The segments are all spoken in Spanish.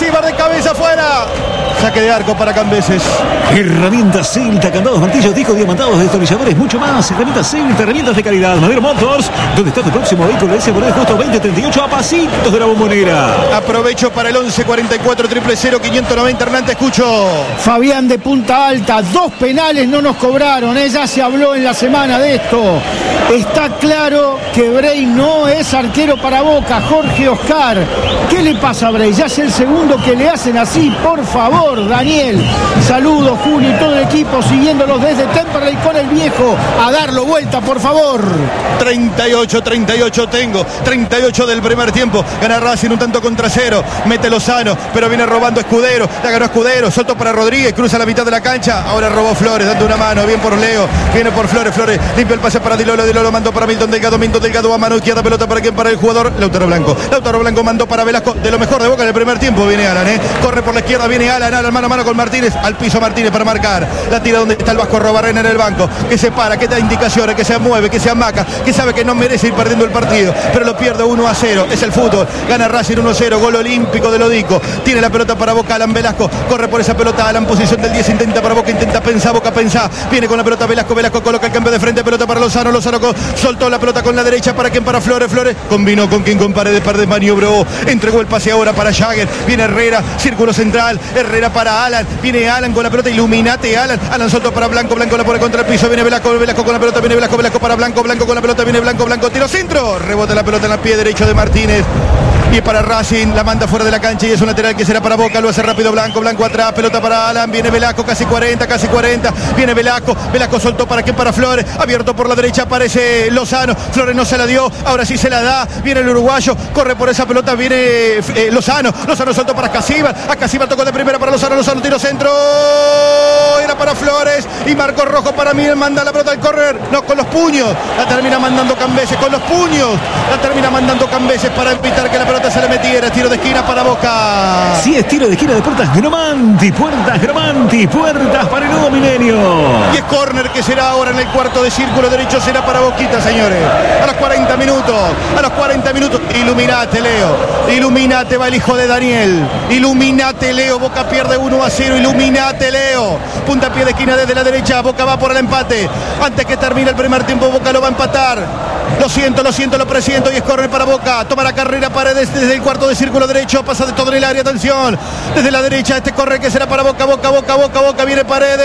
Casíbar de cabeza afuera. Saque de arco para Cambeses. Herramientas Celta, candados, martillos, discos, diamantados, destornilladores, mucho más. Herramientas Celta, herramientas de calidad. Madero Motors, donde está tu próximo vehículo. Ese por el costo 2038 a pasitos de la Bombonera. Aprovecho para el 11 44 000 590. Hernán, te escucho. Fabián de Punta Alta, 2 penales no nos cobraron. Ya se habló en la semana de esto. Está claro que Brey no es arquero para Boca. Jorge Oscar, ¿qué le pasa a Brey? Ya es el segundo que le hacen así, por favor, Daniel. Saludos, Julio y todo el equipo siguiéndolos desde Temperley con el viejo. A darlo vuelta, por favor. 38 tengo. 38 del primer tiempo. Gana Racing un tanto contra 0. Mete Lozano, pero viene robando Escudero. La ganó Escudero. Soltó para Rodríguez. Cruza la mitad de la cancha. Ahora robó Flores, dando una mano. Bien por Leo. Viene por Flores. Flores limpia el pase para Dilolo. Dilolo mandó para Milton Delgado. Milton Delgado a mano izquierda. Pelota para quién, para el jugador Lautaro Blanco. Lautaro Blanco mandó para Velasco. De lo mejor de Boca en el primer tiempo. Viene Alan, corre por la izquierda. Viene Alan mano a mano con Martínez. Al piso Martínez para marcar. La tira donde está el Vasco Robarrena en el banco. Que se para, que da indicaciones, que se mueve, que se amaca, que sabe que no merece ir perdiendo el partido. Pero lo pierde 1-0. Es el fútbol. Gana Racing 1-0. Gol olímpico de Lodico. Tiene la pelota para Boca. Alan Velasco. Corre por esa pelota. Alan, posición del 10. Intenta para Boca. Intenta pensar. Boca pensa. Viene con la pelota Velasco. Velasco coloca el cambio de frente. Pelota para Lozano. Lozano soltó la pelota con la derecha. ¿Para quién? Para Flores. Flores combinó con quien, con Paredes. Paredes maniobró. Entregó el pase ahora para Jagger. Viene Herrera. Círculo central. Herrera para Alan. Viene Alan con la pelota. Iluminate Alan. Alan soltó para Blanco. Blanco la pone contra el piso. Viene Velasco. Velasco con la pelota. Viene Velasco. Velasco para Blanco. Blanco con la pelota. Viene Blanco. Blanco. Tiro centro. Rebota la pelota en el pie derecho de Martínez. Y para Racing, la manda fuera de la cancha y es un lateral que será para Boca. Lo hace rápido Blanco. Blanco atrás. Pelota para Alan. Viene Velasco. Casi 40. Viene Velasco. Velasco soltó para quién, para Flores. Abierto por la derecha. Aparece Lozano. Flores no se la dio. Ahora sí se la da. Viene el uruguayo. Corre por esa pelota. Viene Lozano. Lozano soltó para Casíbar. A Casíbar tocó de primera para Lozano. Lozano tiro centro. Era para Flores. Y marcó rojo para mí. Manda la pelota al córner. No, con los puños. La termina mandando Cambeses. Con los puños. La termina mandando Cambeses para evitar que la pelota se le metiera. Tiro de esquina para Boca. Sí, es tiro de esquina de Puertas Gromanti. Puertas Gromanti. Puertas para el nuevo milenio. Y es córner que será ahora en el cuarto de círculo derecho. Será para Boquita, señores. A los 40 minutos. A los 40 minutos. Iluminate, Leo. Iluminate, va el hijo de Daniel. Iluminate, Leo. Boca pierde 1-0. Iluminate, Leo. Puntapié de esquina desde la derecha. Boca va por el empate. Antes que termine el primer tiempo, Boca lo va a empatar. Lo siento, lo presiento y es córner para Boca. Toma la carrera Paredes desde el cuarto de círculo derecho. Pasa de todo en el área, atención. Desde la derecha este corre que será para Boca. Boca. Viene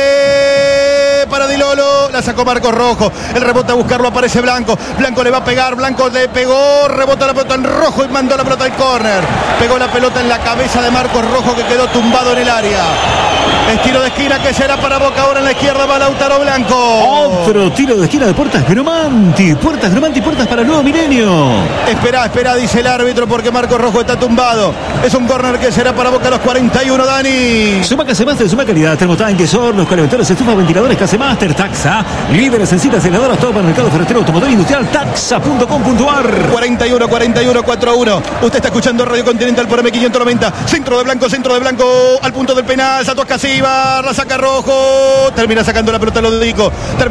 Paredes. Para Dilolo. La sacó Marcos Rojo. El rebote a buscarlo, aparece Blanco. Blanco le va a pegar. Blanco le pegó. Rebota la pelota en Rojo y mandó la pelota al córner. Pegó la pelota en la cabeza de Marcos Rojo que quedó tumbado en el área. Es tiro de esquina que será para Boca. Ahora en la izquierda va Lautaro Blanco. Otro tiro de esquina de Puertas Gromanti. Puertas Gromanti. Puertas para el nuevo milenio. Espera, dice el árbitro porque Marcos Rojo está tumbado. Es un córner que será para Boca a los 41, Dani. Suma Casemaster, suma calidad. Termotanques, hornos, calefactores, estufas, ventiladores, Casemaster, Taxa. Líderes en citas, heladoras, todo para el mercado ferretero, automotor industrial, taxa.com.ar. 41, 4-1. Usted está escuchando Radio Continental por M590. Centro de Blanco al punto del penal. Saltó a Casíbar, la saca Rojo. Termina sacando la pelota Lodico.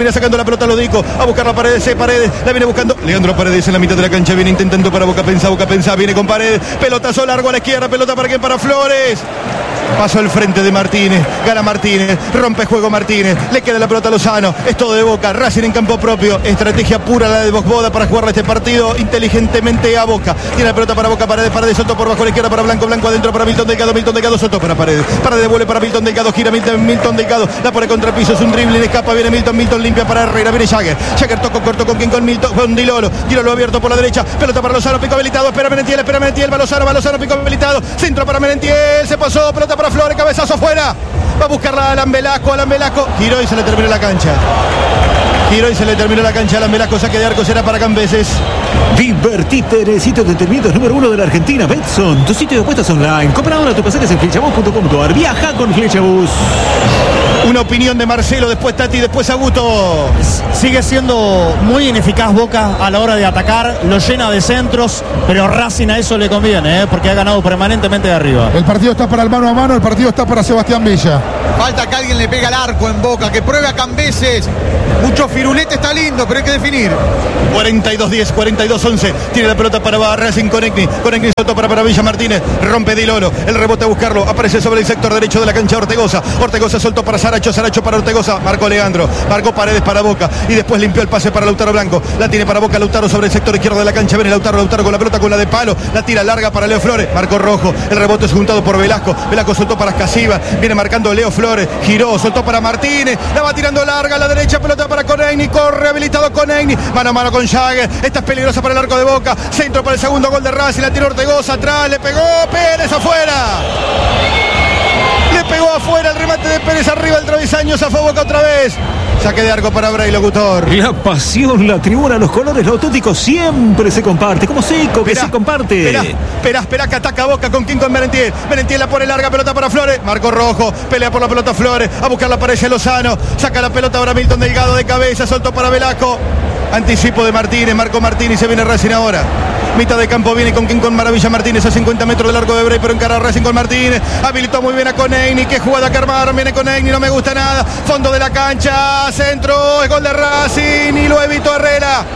A buscar la Paredes. La viene buscando Leandro Paredes en la mitad de la cancha. Viene intentando para Boca Pensa. Viene con Paredes. Pelotazo largo a la izquierda. Pelota para quién, para Flores. Pasó al frente de Martínez. Gana Martínez. Rompe juego Martínez. Le queda la pelota a Lozano. Es todo de Boca. Racing en campo propio. Estrategia pura la de Boda para jugar este partido inteligentemente a Boca. Tiene la pelota para Boca. Paredes soltó por bajo a la izquierda para Blanco. Blanco adentro para Milton Delgado. Soltó para Paredes. Paredes vuelve para Milton Delgado. Gira Milton Delgado. La pone contra el piso. Es un dribbling. Escapa. Viene Milton limpia para Herrera. Viene Jagger. Tocó corto con quien, con Milton. Con Dilolo abierto por la derecha. Pelota para Lozano. Pico habilitado. Espera Merentiel. Va Lozano. Pico habilitado. Centro para Merentiel. Se pasó. Pelota para Flores. Cabezazo afuera. Va a buscarla a Alan Velasco. Giró y se le terminó la cancha. Alan Velasco. Saque de arco será para Cambeses. Divertite en el sitio de entretenimientos número 1 de la Argentina, Betson, tu sitio de apuestas online. Compra ahora tus pasajes en flechabus.com.ar. Viaja con Flechabus. Una opinión de Marcelo, después Tati, después Augusto. Sigue siendo muy ineficaz Boca a la hora de atacar, lo llena de centros, pero Racing a eso le conviene, porque ha ganado permanentemente de arriba. El partido está para el mano a mano, el partido está para Sebastián Villa. Falta que alguien le pegue al arco en Boca, que pruebe a Cambeses. Mucho firulete, está lindo, pero hay que definir. 42-10, 42-11. Tiene la pelota para Racing con Egni. Con Egni soltó para Villa Martínez. Rompe Di Lolo. El rebote a buscarlo. Aparece sobre el sector derecho de la cancha Ortegoza. Ortegoza soltó para Saracho. Saracho para Ortegoza. Marcó Leandro. Marcó Paredes para Boca. Y después limpió el pase para Lautaro Blanco. La tiene para Boca Lautaro sobre el sector izquierdo de la cancha. Viene Lautaro con la pelota, con la de palo. La tira larga para Leo Flores. Marcó Rojo. El rebote es juntado por Velasco. Velasco soltó para Escasiba. Viene marcando Leo Flores. Giró. Soltó para Martínez. La va tirando larga a la derecha. Pelota para Conegni. Corre habilitado Conegni. Mano a mano con Jagger. Esta es peligrosa para el arco de Boca. Centro para el segundo gol de Racing. La tiró Ortegoza atrás. Le pegó Pérez afuera. Le pegó afuera el remate de Pérez arriba el travesaño. Zafó Boca otra vez. Saque de arco para Bray, locutor. La pasión, la tribuna, los colores, lo auténtico siempre se comparte. Como Seco, que se comparte. Esperá que ataca Boca. ¿Con quién? Con Merentiel. Merentiel la pone larga, pelota para Flores. Marco Rojo, pelea por la pelota Flores. A buscar la pared Lozano. Saca la pelota ahora Milton Delgado de cabeza. Soltó para Velasco. Anticipo de Martínez. Marco Martínez. Se viene Racing ahora. Mitad de campo viene con quien, con Maravilla Martínez a 50 metros del arco de Bray, pero encara Racing con Martínez. Habilitó muy bien a Conegni. Qué jugada que armaron. Viene Conegni, no me gusta nada. Fondo de la cancha, centro, es gol de Racing y lo evitó Herrera.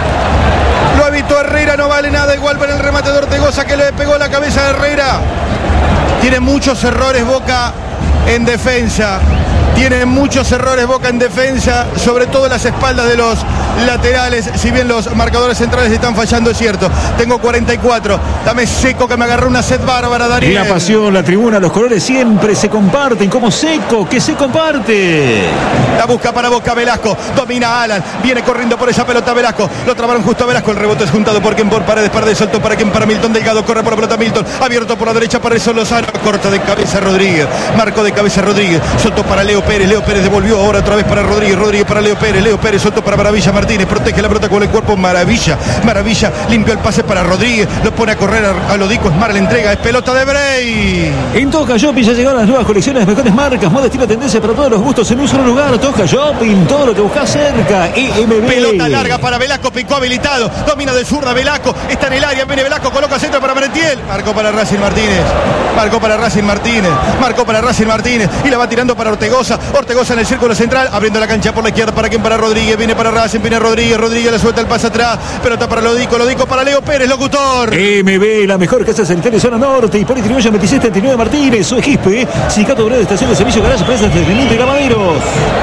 Lo evitó Herrera, no vale nada. Igual para el remate de Ortegoza que le pegó la cabeza a Herrera. Tiene muchos errores Boca en defensa. Tiene muchos errores Boca en defensa, sobre todo en las espaldas de los laterales. Si bien los marcadores centrales están fallando, es cierto. Tengo 44. Dame Seco que me agarró una sed bárbara, Daniel. La pasión, la tribuna, los colores siempre se comparten. Como Seco, que se comparte. La busca para Boca Velasco. Domina Alan. Viene corriendo por esa pelota Velasco. Lo trabaron justo a Velasco. El rebote es juntado por quien, por Paredes. Paredes soltó para quien, para Milton Delgado. Corre por la pelota Milton. Abierto por la derecha para eso Lozano. Corta de cabeza Rodríguez. Marcó de cabeza Rodríguez. Soltó para Leo Pérez. Leo Pérez devolvió ahora otra vez para Rodríguez. Rodríguez para Leo Pérez. Leo Pérez soltó para Maravilla Martínez. Protege la pelota con el cuerpo. Maravilla. Maravilla limpió el pase para Rodríguez. Lo pone a correr a Lodico. Esmar la entrega. Es pelota de Bray. En Toca Shopping ya llegaron las nuevas colecciones, las mejores marcas, moda, estilo, tendencia para todos los gustos en un solo lugar. Toca Shopping, todo lo que buscas cerca. EMB. Pelota larga para Velasco. Picó habilitado. Domina de zurda Velasco. Está en el área. Viene Velasco. Coloca centro para Merentiel. Marcó para Racing Martínez. Marcó para Racing Martínez. Marcó para Racing Martínez. Y la va tirando para Ortegoza. Ortegoza en el círculo central. Abriendo la cancha por la izquierda. ¿Para quién? Para Rodríguez. Viene para Racing. Viene Rodríguez. Rodríguez le suelta el pase atrás. Pelota para Lodico. Lodico para Leo Pérez. Locutor. EMB, la mejor casa sanitaria zona norte. Y por Tribuya 2639 Martínez. Soy Gispe. Sindicato Obrero de Estación de Servicio Garage. Presas de Teniente y Gamaderos.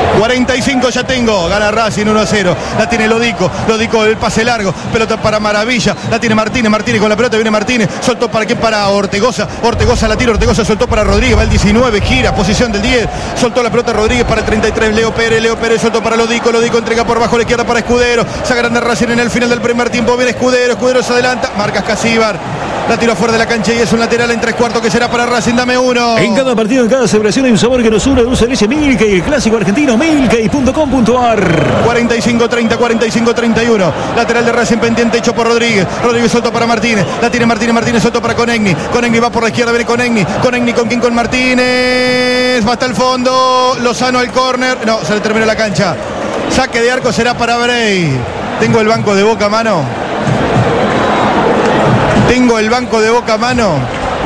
45 ya tengo. Gana Racing 1-0. La tiene Lodico. Lodico el pase largo. Pelota para Maravilla. La tiene Martínez. Martínez con la pelota. Viene Martínez. Soltó para quién? Para Ortegoza. Ortegoza la tira. Ortegoza soltó para Rodríguez. Va el 19. Gira. Posición del 10. Soltó la pelota Rodríguez para el 33. Leo Pérez. Leo Pérez soltó para Lodico. Lodico entrega por bajo la izquierda para Escudero. Se agranda Racing en el final del primer tiempo. Viene Escudero. Escudero se adelanta. Marca Escasíbar. La tiró fuera de la cancha y es un lateral en 3/4 que será para Racing. Dame uno. En cada partido, en cada celebración hay un sabor que nos une. Dulce de leche Milkey, el clásico argentino Milkey.com.ar. 45-30, 45-31. Lateral de Racing pendiente hecho por Rodríguez. Rodríguez soltó para Martínez. La tiene Martínez. Martínez soltó para Conegni. Conegni va por la izquierda. Viene Conegni. Conegni con quién? Con Martínez. Va hasta el fondo. Lozano al córner. No, se le terminó la cancha. Saque de arco será para Bray. Tengo el banco de Boca a mano. Tengo el banco de Boca a mano.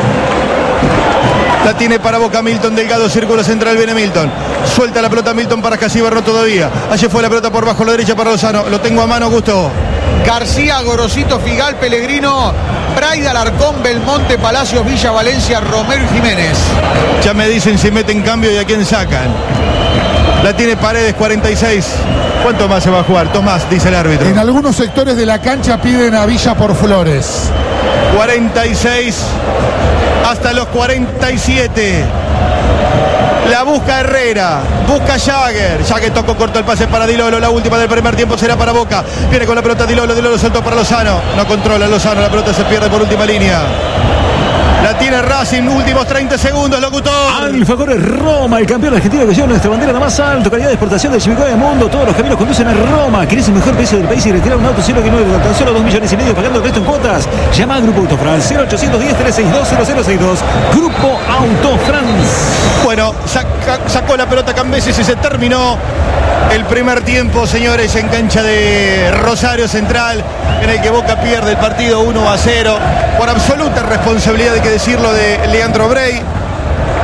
La tiene para Boca Milton Delgado, círculo central, viene Milton. Suelta la pelota Milton para Escasíbar, no todavía. Allí fue la pelota por bajo la derecha para Lozano. Lo tengo a mano, Gusto. García, Gorosito, Figal, Pellegrino, Braida, Alarcón, Belmonte, Palacios, Villa, Valencia, Romero y Jiménez. Ya me dicen si meten cambio y a quién sacan. La tiene Paredes, 46. ¿Cuánto más se va a jugar? Tomás, dice el árbitro. En algunos sectores de la cancha piden a Villa por Flores. 46 hasta los 47. La busca Herrera, busca Jagger. Jagger tocó corto el pase para Di Lolo. La última del primer tiempo será para Boca. Viene con la pelota Di Lolo. Di Lolo soltó para Lozano. No controla Lozano. La pelota se pierde por última línea. La tiene Racing, últimos 30 segundos, locutor. Alfagores Roma, el campeón argentino que lleva nuestra bandera la más alto, calidad de exportación del Chimico del mundo. Todos los caminos conducen a Roma. ¿Querés el mejor precio del país y retirar un auto 0 que no es tan solo 2,5 millones pagando el resto en cuotas? Llama a Grupo Autofrance 0810-362-0062. Grupo Autofrance. Bueno, sacó la pelota Cambeses y se terminó el primer tiempo, señores, en cancha de Rosario Central, en el que Boca pierde el partido 1-0 por absoluta responsabilidad, hay que decirlo, de Leandro Bray.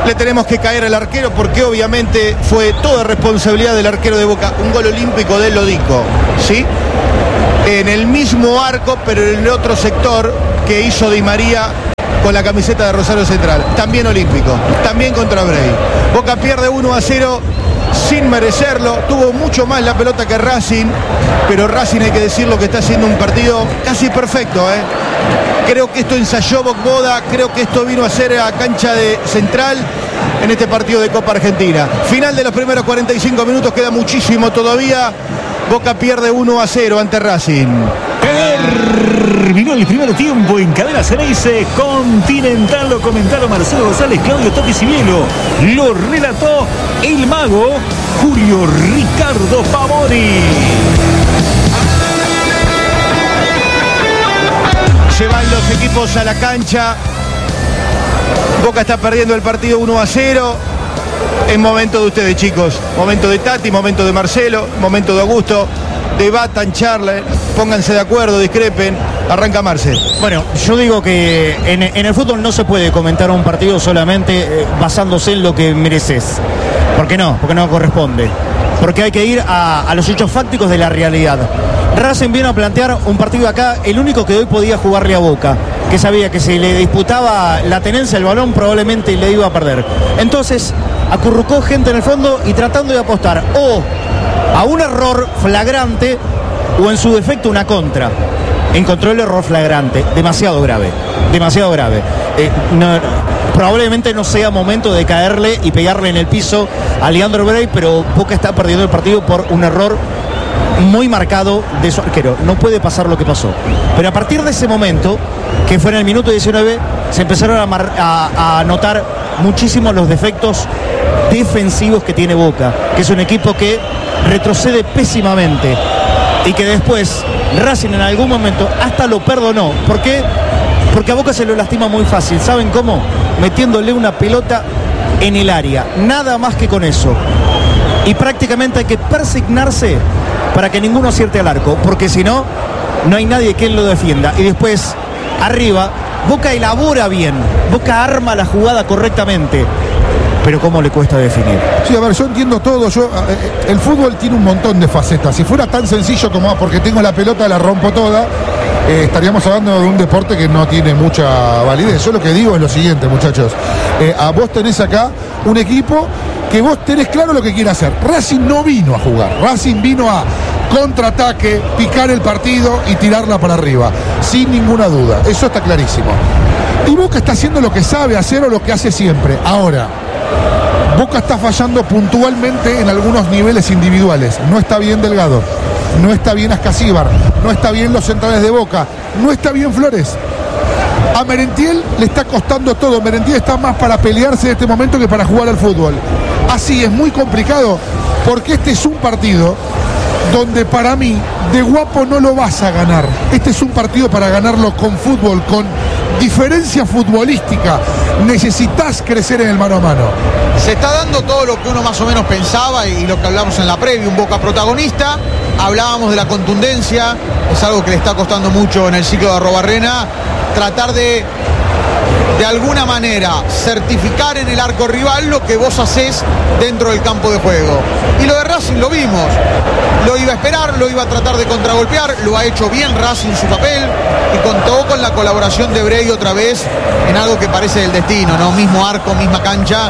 Le tenemos que caer al arquero porque obviamente fue toda responsabilidad del arquero de Boca. Un gol olímpico de Lodico, ¿sí? En el mismo arco, pero en el otro sector que hizo Di María con la camiseta de Rosario Central. También olímpico, también contra Bray. Boca pierde 1-0 sin merecerlo. Tuvo mucho más la pelota que Racing, pero Racing, hay que decirlo, que está haciendo un partido casi perfecto, ¿eh? Creo que esto ensayó Boca, creo que esto vino a ser a cancha de Central en este partido de Copa Argentina. Final de los primeros 45 minutos, queda muchísimo todavía. Boca pierde 1-0 ante Racing. Terminó el primer tiempo en Cadena Ceneice Continental. Lo comentaron Marcelo González, Claudio Totti Civielo. Lo relató el mago Julio Ricardo Pavoni. Se van los equipos a la cancha. Boca está perdiendo el partido 1-0. Es momento de ustedes, chicos. Momento de Tati, momento de Marcelo, momento de Augusto. Debatan, charlen, pónganse de acuerdo, discrepen. Arranca Marce. Bueno, yo digo que en el fútbol no se puede comentar un partido solamente basándose en lo que mereces. ¿Por qué no? Porque no corresponde. Porque hay que ir a los hechos fácticos de la realidad. Racing vino a plantear un partido acá, el único que hoy podía jugarle a Boca, que sabía que si le disputaba la tenencia del balón probablemente le iba a perder. Entonces acurrucó gente en el fondo y tratando de apostar o a un error flagrante o en su defecto una contra. Encontró el error flagrante, demasiado grave, demasiado grave. Probablemente no sea momento de caerle y pegarle en el piso a Leandro Bray, pero Boca está perdiendo el partido por un error muy marcado de su arquero. No puede pasar lo que pasó. Pero a partir de ese momento, que fue en el minuto 19, se empezaron a notar muchísimo los defectos defensivos que tiene Boca, que es un equipo que retrocede pésimamente y que después Racing en algún momento hasta lo perdonó. ¿Por qué? Porque a Boca se lo lastima muy fácil. ¿Saben cómo? Metiéndole una pelota en el área. Nada más que con eso. Y prácticamente hay que persignarse para que ninguno acierte al arco, porque si no, no hay nadie que lo defienda. Y después, arriba, Boca elabora bien, Boca arma la jugada correctamente, pero cómo le cuesta definir. Sí, a ver, yo entiendo todo. El fútbol tiene un montón de facetas. Si fuera tan sencillo como porque tengo la pelota, la rompo toda, estaríamos hablando de un deporte que no tiene mucha validez. Yo lo que digo es lo siguiente, muchachos. Vos tenés acá un equipo que vos tenés claro lo que quiere hacer. Racing no vino a jugar. Racing vino a contraataque, picar el partido y tirarla para arriba. Sin ninguna duda. Eso está clarísimo. Y Boca está haciendo lo que sabe hacer o lo que hace siempre. Ahora, Boca está fallando puntualmente en algunos niveles individuales. No está bien Delgado, no está bien Ascasíbar, no está bien los centrales de Boca, no está bien Flores. A Merentiel le está costando todo. Merentiel está más para pelearse en este momento que para jugar al fútbol. Así es muy complicado, porque este es un partido donde para mí de guapo no lo vas a ganar. Este es un partido para ganarlo con fútbol, con diferencia futbolística. Necesitas crecer en el mano a mano. Se está dando todo lo que uno más o menos pensaba y lo que hablamos en la previa, un Boca protagonista. Hablábamos de la contundencia, es algo que le está costando mucho en el ciclo de Arrobarrena, tratar de alguna manera certificar en el arco rival lo que vos hacés dentro del campo de juego. Y lo de Racing lo vimos, lo iba a esperar, lo iba a tratar de contragolpear, lo ha hecho bien Racing su papel y contó con la colaboración de Bray otra vez en algo que parece del destino, ¿no? Mismo arco, misma cancha,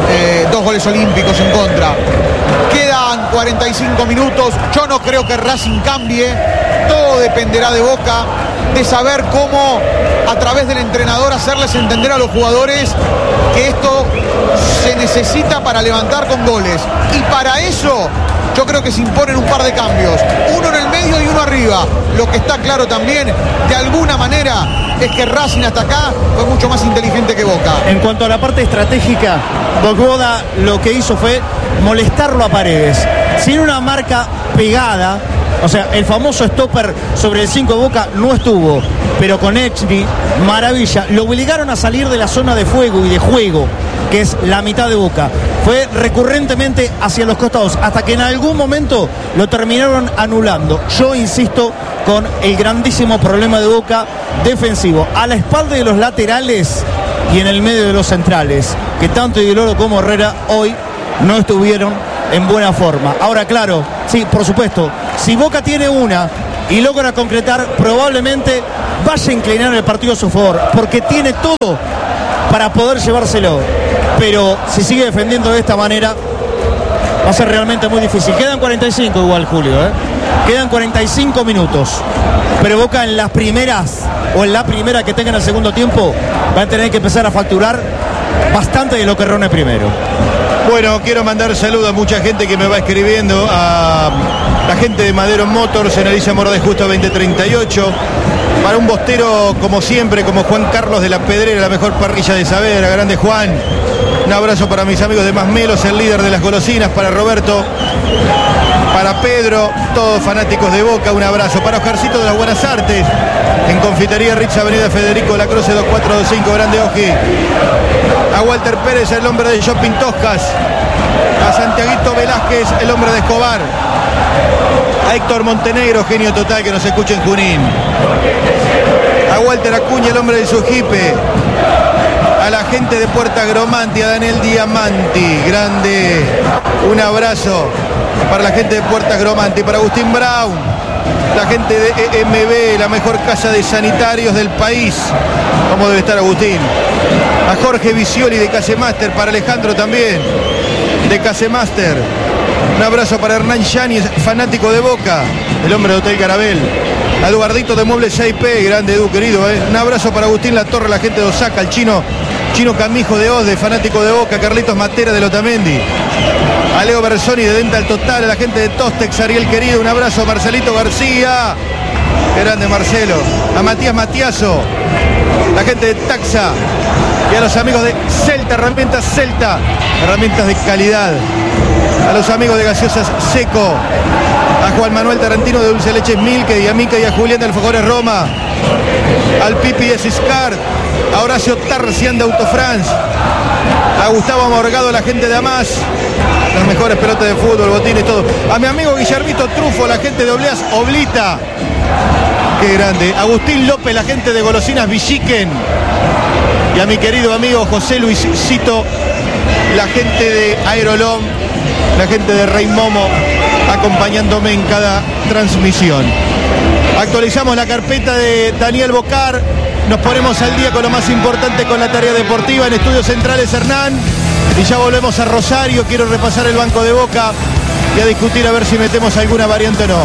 2 goles olímpicos en contra. Quedan 45 minutos, yo no creo que Racing cambie, todo dependerá de Boca, de saber cómo a través del entrenador hacerles entender a los jugadores que esto se necesita para levantar con goles. Y para eso yo creo que se imponen un par de cambios, uno en el medio y uno arriba. Lo que está claro también, de alguna manera, es que Racing hasta acá fue mucho más inteligente que Boca. En cuanto a la parte estratégica, Boca lo que hizo fue molestarlo a Paredes, sin una marca pegada. O sea, el famoso stopper sobre el 5 de Boca no estuvo, pero con Exni, maravilla. Lo obligaron a salir de la zona de fuego y de juego, que es la mitad de Boca. Fue recurrentemente hacia los costados, hasta que en algún momento lo terminaron anulando. Yo insisto con el grandísimo problema de Boca defensivo. A la espalda de los laterales y en el medio de los centrales, que tanto Di Loro como Herrera hoy no estuvieron en buena forma. Ahora, claro, sí, por supuesto, si Boca tiene una y logra concretar, probablemente vaya a inclinar el partido a su favor, porque tiene todo para poder llevárselo. Pero si sigue defendiendo de esta manera, va a ser realmente muy difícil. Quedan 45 igual, Julio, Quedan 45 minutos. Pero Boca en las primeras, o en la primera que tenga en el segundo tiempo, va a tener que empezar a facturar bastante de lo que erró en el primero. Bueno, quiero mandar saludos a mucha gente que me va escribiendo, a la gente de Madero Motors en Alicia Morades Justo 2038, para un bostero como siempre, como Juan Carlos de la Pedrera, la mejor parrilla de Saavedra, grande Juan. Un abrazo para mis amigos de Masmelos, el líder de las golosinas, para Roberto, para Pedro, todos fanáticos de Boca, un abrazo. Para Oscarcito de las Buenas Artes, en Confitería Rich, Avenida Federico Lacroce 2425, grande Oji. A Walter Pérez, el hombre de Shopping Toscas. A Santiaguito Velázquez, el hombre de Escobar. A Héctor Montenegro, genio total, que nos escucha en Junín. A Walter Acuña, el hombre del Sujipe. A la gente de Puerta Gromanti, a Daniel Diamanti, grande. Un abrazo para la gente de Puerta Gromanti, para Agustín Brown, la gente de EMB, la mejor casa de sanitarios del país. ¿Cómo debe estar Agustín? A Jorge Visioli de Casemaster, para Alejandro también, de Casemaster. Un abrazo para Hernán Yáñez, fanático de Boca, el hombre de Hotel Carabel. A Eduardito de Muebles 6P, grande Edu, querido. Un abrazo para Agustín Latorre, la gente de Osaka, el chino Camijo de Osde, fanático de Boca. Carlitos Matera de Lotamendi. A Leo Bersoni de Dental Total, a la gente de Tostex, Ariel querido. Un abrazo a Marcelito García, grande Marcelo. A Matías Matiazo, la gente de Taxa. Y a los amigos de Celta, herramientas Celta, herramientas de calidad. A los amigos de Gaseosas Seco. A Juan Manuel Tarantino de Dulce Leches Milke, y a Mica y a Julián de Alfajores Roma. Al Pipi de Ciscar. A Horacio Tarcián de Autofrance. A Gustavo Morgado, la gente de Amás. Las mejores pelotas de fútbol, botines, todo. A mi amigo Guillermito Trufo, la gente de Obleas Oblita. Qué grande. Agustín López, la gente de Golosinas Villiquen. Y a mi querido amigo José Luisito, la gente de Aerolom, la gente de Rey Momo, acompañándome en cada transmisión. Actualizamos la carpeta de Daniel Bocar. Nos ponemos al día con lo más importante, con la tarea deportiva en Estudios Centrales, Hernán. Y ya volvemos a Rosario. Quiero repasar el banco de Boca y a discutir a ver si metemos alguna variante o no.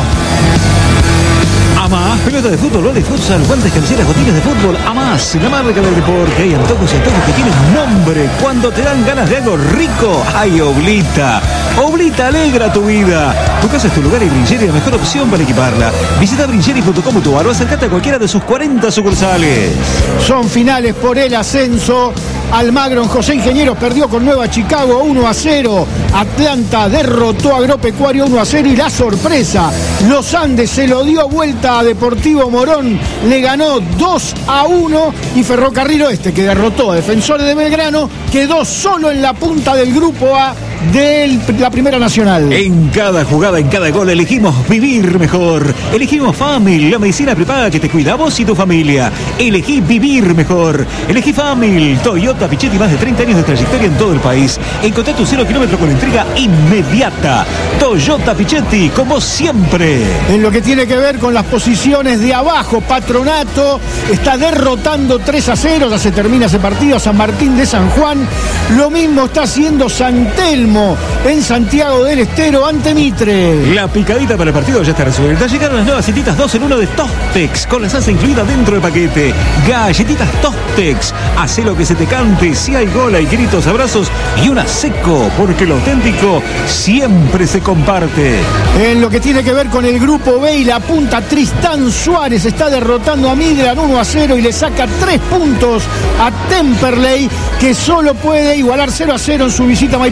Amás, pelota de fútbol, vale, futsal, guantes, camisetas, botines de fútbol. Amás, la marca del deporte. Hay antojos y antojos que tienen nombre. Cuando te dan ganas de algo rico, hay Oblita. Oblita alegra tu vida. Tu casa es tu lugar y Brincheri es la mejor opción para equiparla. Visita brincheri.com.ar o acercate a cualquiera de sus 40 sucursales. Son finales por el ascenso. Almagro en José Ingenieros perdió con Nueva Chicago 1-0. Atlanta derrotó a Agropecuario 1-0 y la sorpresa, Los Andes se lo dio vuelta a Deportivo Morón, le ganó 2-1 y Ferrocarril Oeste, que derrotó a Defensores de Belgrano, quedó solo en la punta del grupo A de la Primera Nacional. En cada jugada, en cada gol, elegimos vivir mejor. Elegimos Famil, la medicina prepaga que te cuida a vos y tu familia. Elegí vivir mejor. Elegí Famil, Toyota Pichetti, más de 30 años de trayectoria en todo el país. Encontrá tu 0 kilómetro con entrega inmediata. Toyota Pichetti, como siempre. En lo que tiene que ver con las posiciones de abajo, Patronato está derrotando 3-0, ya se termina ese partido, a San Martín de San Juan. Lo mismo está haciendo San Telmo en Santiago del Estero ante Mitre. La picadita para el partido ya está resuelta. Llegaron las nuevas galletitas 2 en 1 de Tostex, con la salsa incluida dentro del paquete. Galletitas Tostex, hace lo que se te cante. Si hay gol, hay gritos, abrazos y una seco, porque lo auténtico siempre se comparte. En lo que tiene que ver con el grupo B y la punta, Tristán Suárez está derrotando a Midland 1-0 y le saca 3 puntos a Temperley, que solo puede igualar 0-0 en su visita a Maipú de Mendoza.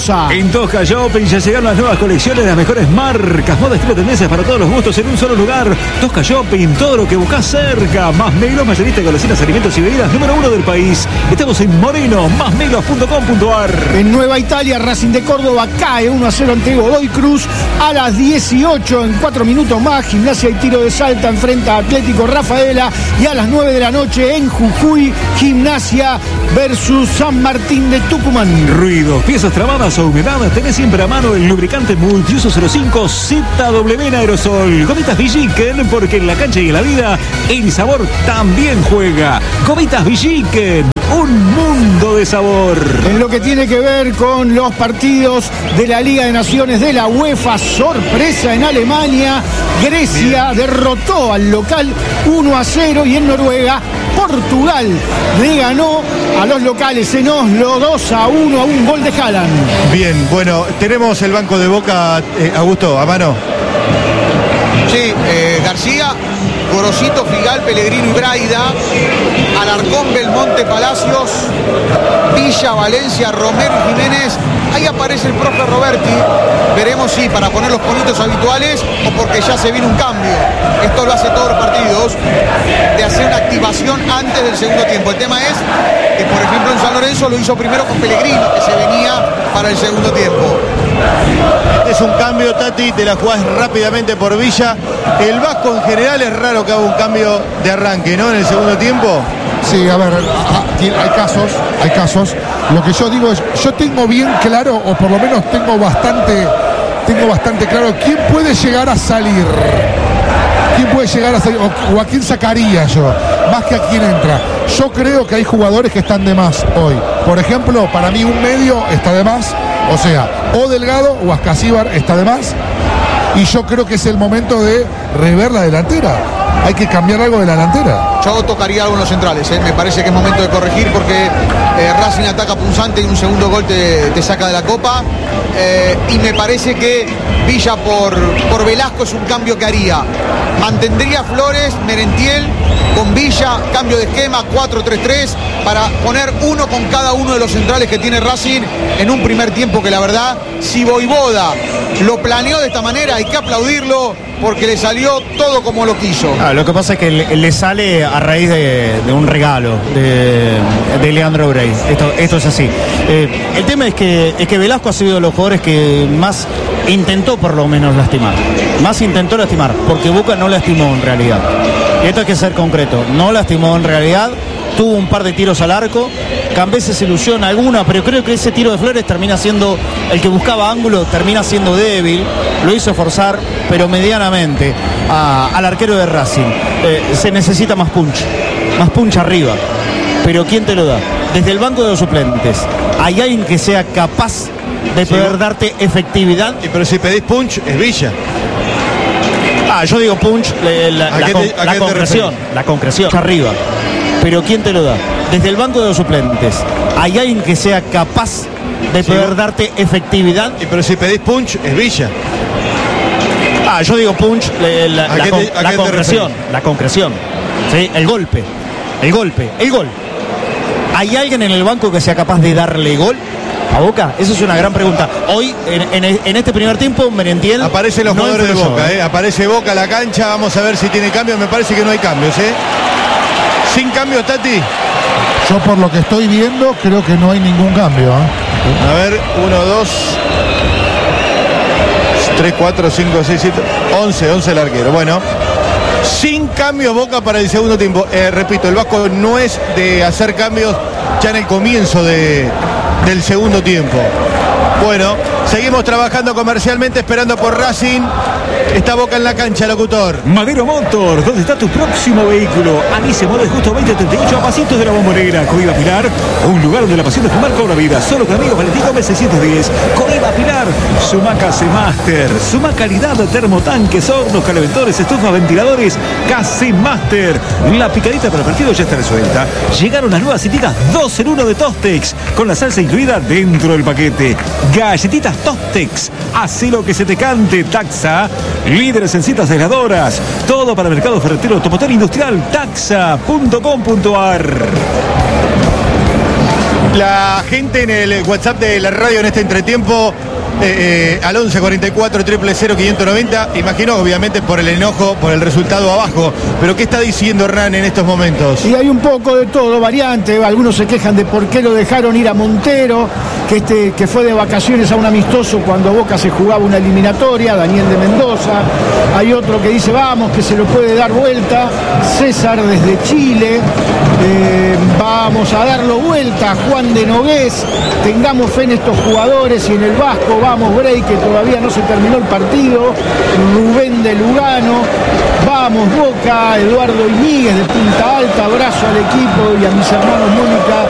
Mendoza. En Tosca Shopping ya llegaron las nuevas colecciones de las mejores marcas, moda, estilo, tendencias para todos los gustos en un solo lugar. Tosca Shopping, todo lo que buscas cerca. Más Meglos, mayorista de golosinas, alimentos y bebidas número 1 del país. Estamos en Moreno, másmeglos.com.ar. En Nueva Italia, Racing de Córdoba cae 1-0 ante Godoy Cruz. A las 18, en 4 minutos más, Gimnasia y Tiro de Salta enfrenta a Atlético Rafaela. Y a las 9 de la noche en Jujuy, Gimnasia versus San Martín de Tucumán. Ruidos, piezas trabadas o humedad, tenés siempre a mano el lubricante multiuso 05 ZW en aerosol. Gomitas Villiquen, porque en la cancha y en la vida el sabor también juega. Gomitas Villiquen, un mundo de sabor. En lo que tiene que ver con los partidos de la Liga de Naciones de la UEFA, sorpresa en Alemania. Grecia derrotó al local 1-0 y en Noruega Portugal le ganó a los locales en Oslo 2-1 a un gol de Haaland. Bien, bueno, tenemos el banco de Boca, Augusto, a mano. Sí, García, Gorosito, Figal, Pellegrino y Braida, Alarcón, Belmonte, Palacios, Villa, Valencia, Romero y Jiménez. Ahí aparece el profe Roberti. Veremos si para poner los ponitos habituales o porque ya se viene un cambio. Esto lo hace todos los partidos, de hacer una activación antes del segundo tiempo. El tema es que, por ejemplo, en San Lorenzo lo hizo primero con Pellegrino, que se venía para el segundo tiempo. Es un cambio, Tati, te la jugás rápidamente por Villa. El Vasco en general es raro que haga un cambio de arranque, ¿no? En el segundo tiempo. Sí, a ver, hay casos. Lo que yo digo es, yo tengo bien claro, o por lo menos tengo bastante claro quién puede llegar a salir. ¿Quién puede llegar a salir? O a quién sacaría yo, más que a quién entra. Yo creo que hay jugadores que están de más hoy. Por ejemplo, para mí un medio está de más. O sea, o Delgado o Ascasíbar está de más. Y yo creo que es el momento de rever la delantera. Hay que cambiar algo de la delantera. Yo tocaría algo en los centrales, Me parece que es momento de corregir porque Racing ataca punzante y un segundo gol te saca de la copa. Y me parece que Villa por Velasco es un cambio que haría. Mantendría Flores, Merentiel con Villa, cambio de esquema, 4-3-3, para poner uno con cada uno de los centrales que tiene Racing en un primer tiempo que la verdad, si Voivoda lo planeó de esta manera, hay que aplaudirlo porque le salió todo como lo quiso. Lo que pasa es que le sale a raíz de un regalo de Leandro Brey. Esto es así. El tema es que Velasco ha sido de los jugadores que más intentó por lo menos lastimar. Más intentó lastimar, porque Boca no lastimó en realidad. Y esto hay que ser concreto. No lastimó en realidad. Tuvo un par de tiros al arco. Cambese se ilusiona alguna, pero creo que ese tiro de Flores termina siendo el que buscaba ángulo, termina siendo débil. Lo hizo forzar, pero medianamente al arquero de Racing. Se necesita más punch arriba. Pero ¿quién te lo da? Desde el banco de los suplentes, ¿hay alguien que sea capaz de poder darte efectividad? Pero si pedís punch, es Villa. Yo digo punch, la concreción arriba. Pero ¿quién te lo da? Desde el banco de los suplentes, ¿hay alguien que sea capaz de poder darte efectividad? Pero si pedís punch, es Villa. Yo digo punch, la concreción. ¿Sí? El golpe. ¿Hay alguien en el banco que sea capaz de darle gol a Boca? Esa es una gran pregunta. Hoy, en este primer tiempo, Merentiel... Aparecen los jugadores de Boca, Aparece Boca a la cancha, vamos a ver si tiene cambios. Me parece que no hay cambios, Sin cambios, Tati. Yo por lo que estoy viendo, creo que no hay ningún cambio. A ver, 1, 2, 3, 4, 5, 6, 7, 11 el arquero. Bueno, sin cambios Boca para el segundo tiempo. Repito, el Vasco no es de hacer cambios ya en el comienzo del segundo tiempo. Bueno, seguimos trabajando comercialmente, esperando por Racing. Está Boca en la cancha, locutor. Madero Motor, ¿dónde está tu próximo vehículo? Alice Modes, justo 2038, a pasitos de la Bombonera. Coiba Pilar, un lugar donde la pasión de fumar cobra vida. Solo con amigos, Valentín Gómez 610. Coiba Pilar, Sumaca C-Master. Suma calidad, termotanques, hornos, calentadores, estufas, ventiladores. K-C-Master. La picadita para el partido ya está resuelta. Llegaron las nuevas cititas 2 en 1 de Tostex, con la salsa incluida dentro del paquete. Galletitas Tostex, así lo que se te cante. Taxa, líderes en citas aisladoras. Todo para el mercado ferretero, automotor industrial. Taxa.com.ar. La gente en el WhatsApp de la radio en este entretiempo, al 11 44 000 590, imagino obviamente por el enojo, por el resultado abajo, pero ¿qué está diciendo Hernán en estos momentos? Y hay un poco de todo, variante. Algunos se quejan de por qué lo dejaron ir a Montero, que fue de vacaciones a un amistoso cuando Boca se jugaba una eliminatoria, Daniel de Mendoza. Hay otro que dice, vamos, que se lo puede dar vuelta. César desde Chile. Vamos a darlo vuelta. Juan de Nogués. Tengamos fe en estos jugadores y en el Vasco. Vamos, Bray, que todavía no se terminó el partido. Rubén de Lugano. Vamos, Boca. Eduardo Iñiguez de Punta Alta. Abrazo al equipo y a mis hermanos Mónica